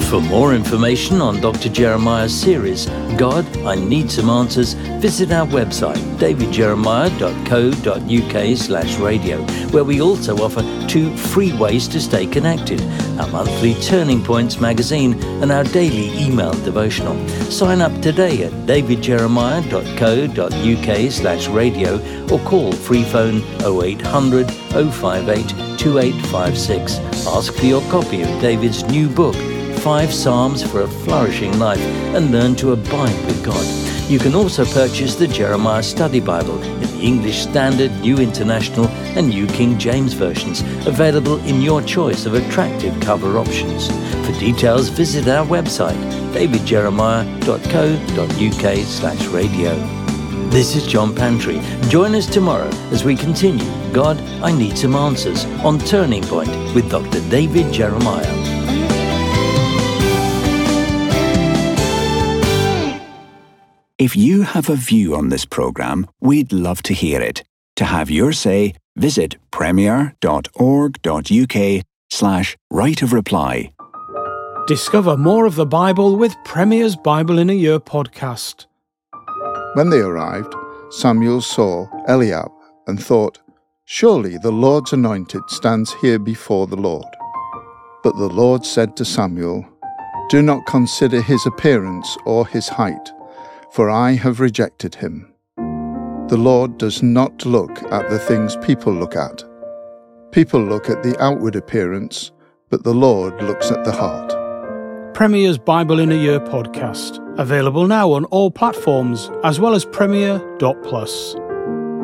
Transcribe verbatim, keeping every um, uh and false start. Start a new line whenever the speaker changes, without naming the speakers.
For more information on Doctor Jeremiah's series, God, I Need Some Answers, visit our website, david jeremiah dot co dot uk slash radio, where we also offer two free ways to stay connected, our monthly Turning Points magazine and our daily email devotional. Sign up today at david jeremiah dot co dot uk slash radio or call free phone oh eight hundred, oh five eight, two eight five six. Ask for your copy of David's new book, Five Psalms for a Flourishing Life, and learn to abide with God. You can also purchase the Jeremiah Study Bible in the English Standard, New International and New King James versions, available in your choice of attractive cover options. For details, visit our website, david jeremiah dot co dot uk slash radio. This is John Pantry. Join us tomorrow as we continue God, I Need Some Answers on Turning Point with Doctor David Jeremiah.
If you have a view on this programme, we'd love to hear it. To have your say, visit premier dot org dot uk slash right of reply.
Discover more of the Bible with Premier's Bible in a Year podcast.
When they arrived, Samuel saw Eliab and thought, "Surely the Lord's anointed stands here before the Lord." But the Lord said to Samuel, "Do not consider his appearance or his height, for I have rejected him. The Lord does not look at the things people look at. People look at the outward appearance, but the Lord looks at the heart."
Premier's Bible in a Year podcast, available now on all platforms, as well as premier dot plus.